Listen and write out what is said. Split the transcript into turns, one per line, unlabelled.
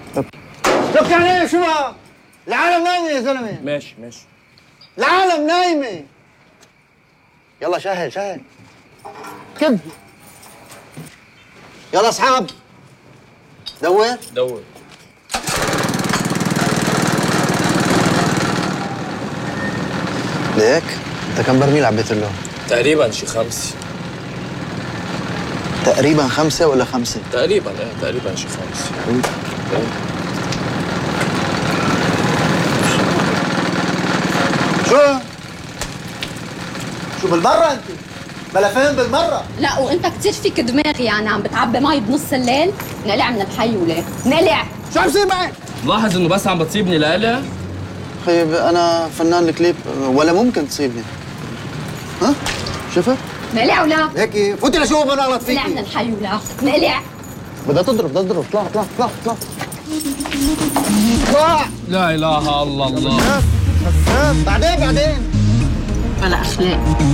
لك يعني ايه شو بقى؟ العالم نايمه يا زلمه.
ماشي.
العالم نايمه. يلا شهل كب. يلا اصحاب دور. ليك انت كم برميل عبيت له؟
تقريبا شي 5.
تقريبا 5 ولا 5؟
تقريبا شي 5.
شو بالمرة انت؟ بلا فهم بالمرة.
لا وانت كتير فيك دماغ، يعني عم بتعبي مي بنص الليل. نقلع من الحي وليه؟ نقلع.
شو عم يصير معك؟
ملاحظ انه بس عم بتصيبني لقلع؟
طيب انا فنان الكليب ولا ممكن تصيبني. ها؟ شفت؟
نقلع ولا؟
هيك فوتي لشوف انا غلط فيكي.
نقلع من الحي ولا؟ نقلع.
بدها تضرب اطلع.
لا اله الا الله.
بعدين
بلا اخلاق.